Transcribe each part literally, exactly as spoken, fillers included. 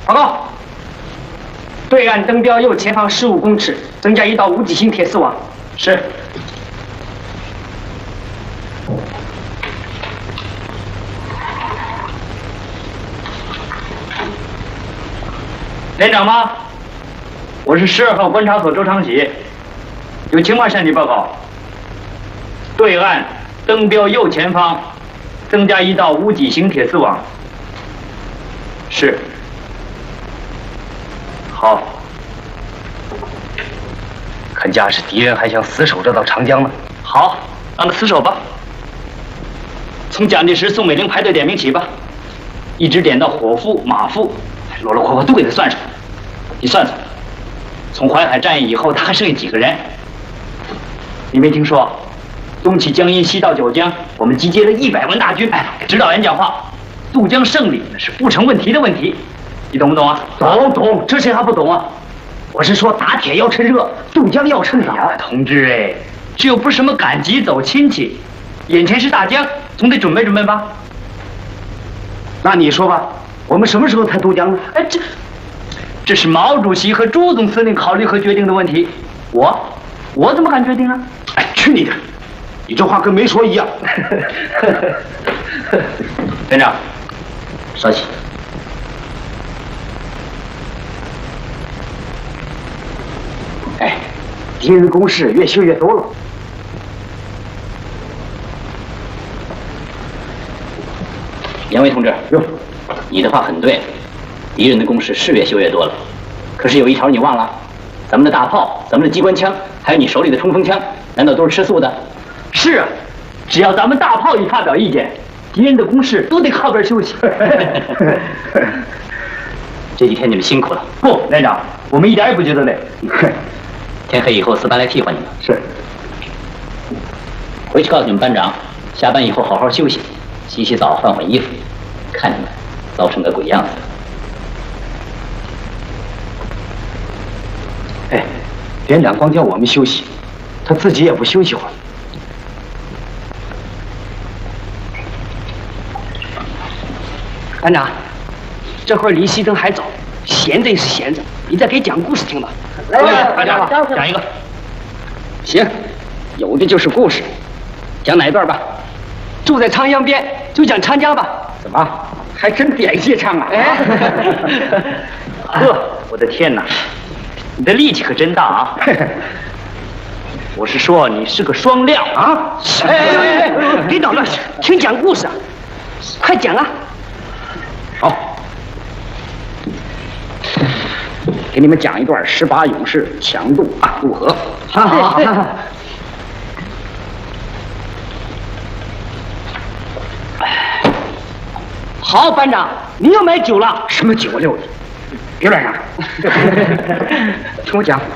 报告，对岸登标右前方十五公尺，增加一道无极星铁丝网。是。连长吗？我是十二号观察所周长喜，有情况向你报告。对岸登标右前方增加一道无脊型铁丝网。是。好。看架势，敌人还想死守这道长江呢。好，让他死守吧。从蒋介石、宋美龄排队点名起吧，一直点到伙夫、马夫，啰啰嗦嗦都给他算上。你算算，从淮海战役以后，他还剩下几个人？你没听说？东起江阴，西到九江，我们集结了一百万大军。哎，指导员讲话，渡江胜利那是不成问题的问题，你懂不懂啊？懂懂，这谁还不懂啊？我是说，打铁要趁热，渡江要趁早。哎呀，同志哎，这又不是什么赶集走亲戚，眼前是大江，总得准备准备吧。那你说吧，我们什么时候才渡江呢？哎，这这是毛主席和朱总司令考虑和决定的问题，我我怎么敢决定呢？哎，去你的！你这话跟没说一样。连长，稍息。哎，敌人的工事越修越多了。 杨威同志，哟，你的话很对，敌人的工事是越修越多了。可是有一条你忘了，咱们的大炮、咱们的机关枪，还有你手里的冲锋枪，难道都是吃素的？ 是啊，只要咱们大炮一发表意见，敌人的攻势都得靠边休息。 这几天你们辛苦了。 不，连长，我们一点也不觉得累。 天黑以后，四班来替换你们。 是。 回去告诉你们班长，下班以后好好休息，洗洗澡，换换衣服。看你们糟成个鬼样子。 哎，连长光叫我们休息，他自己也不休息会儿。班长，这会儿离熄灯还早，闲着也是闲着，你再给讲故事听吧。来来，班长，讲一个。行，有的就是故事，讲哪一段吧？住在长江边，就讲长江吧。怎么，还真点戏唱啊？哎，呵，我的天哪，你的力气可真大啊！我是说，你是个双料啊！哎哎哎，别捣乱，听讲故事啊，快讲啊！好，给你们讲一段十八勇士强渡大渡河。好好好。好，班长，你又买酒了？什么酒六的？别乱嚷嚷。听我讲，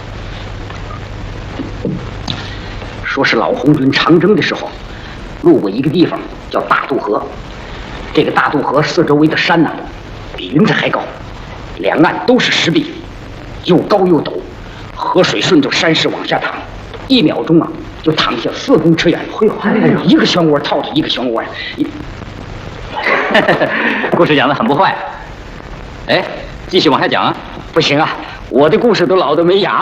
说是老红军长征的时候，路过一个地方叫大渡河。这个大渡河四周围的山呐、啊，比云彩还高，两岸都是石壁，又高又陡，河水顺着山势往下淌，一秒钟啊就淌下四公尺远。嘿呦，一个漩涡套着一个漩涡呀！ 故事讲得很不坏。哎，继续往下讲啊！ 不行啊，我的故事都老得没牙。